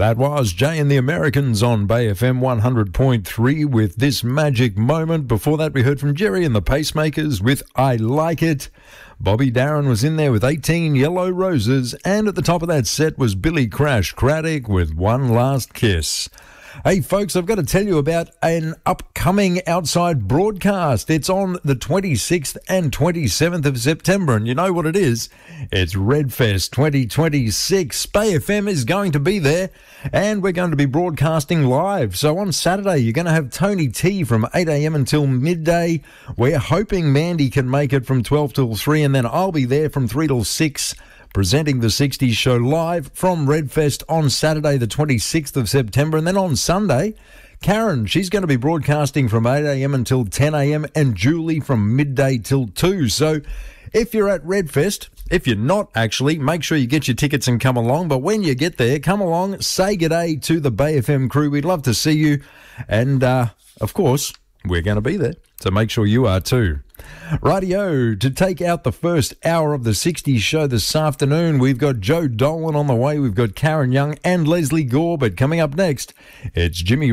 That was Jay and the Americans on Bay FM 100.3 with This Magic Moment. Before that, we heard from Jerry and the Pacemakers with I Like It. Bobby Darin was in there with 18 Yellow Roses. And at the top of that set was Billy Crash Craddock with One Last Kiss. Hey folks, I've got to tell you about an upcoming outside broadcast. It's on the 26th and 27th of September, and you know what it is? It's Redfest 2026. Bay FM is going to be there, and we're going to be broadcasting live. So on Saturday, you're going to have Tony T from 8 a.m. until midday. We're hoping Mandy can make it from 12 till 3, and then I'll be there from 3 till 6. Presenting the 60s show live from Redfest on Saturday, the 26th of September. And then on Sunday, Karen, she's going to be broadcasting from 8 a.m. until 10 a.m. and Julie from midday till 2. So if you're at Redfest, if you're not actually, make sure you get your tickets and come along. But when you get there, come along, say g'day to the Bay FM crew. We'd love to see you. And, of course, we're going to be there. So make sure you are too. Rightio, to take out the first hour of the 60s show this afternoon, we've got Joe Dolan on the way, we've got Karen Young and Leslie Gore, but coming up next, it's Jimmy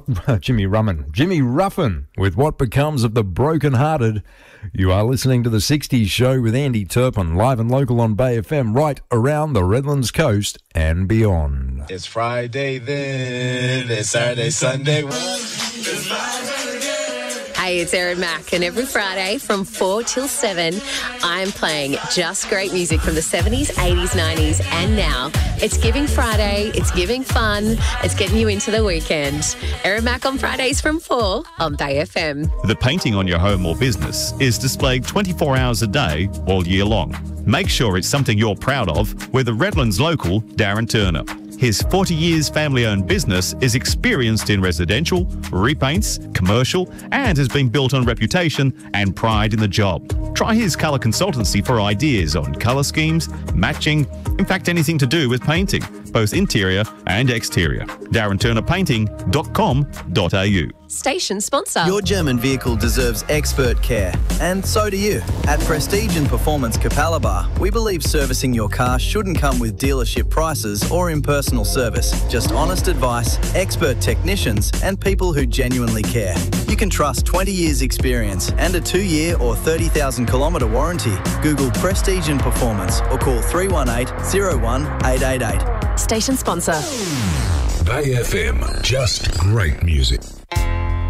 Ruffin with What Becomes of the Broken-Hearted. You are listening to the 60s show with Andy Turpin, live and local on Bay FM, right around the Redlands coast and beyond. It's Friday then, it's Saturday, Sunday. It's Friday again. Hey, it's Erin Mack, and every Friday from 4 till 7, I'm playing just great music from the 70s, 80s, 90s, and now. It's Giving Friday, it's giving fun, it's getting you into the weekend. Erin Mack on Fridays from 4 on Bay FM. The painting on your home or business is displayed 24 hours a day, all year long. Make sure it's something you're proud of with the Redlands local, Darren Turner. His 40 years family-owned business is experienced in residential, repaints, commercial, and has been built on reputation and pride in the job. Try his colour consultancy for ideas on colour schemes, matching, in fact anything to do with painting, both interior and exterior. DarrenTurnerPainting.com.au. Station sponsor. Your German vehicle deserves expert care, and so do you. At Prestige and Performance Capalaba, we believe servicing your car shouldn't come with dealership prices or impersonal service. Just honest advice, expert technicians, and people who genuinely care. You can trust 20 years experience and a 2-year or 30,000 kilometre warranty. Google Prestige and Performance or call 318 01 888. Station sponsor. Bay FM, just great music.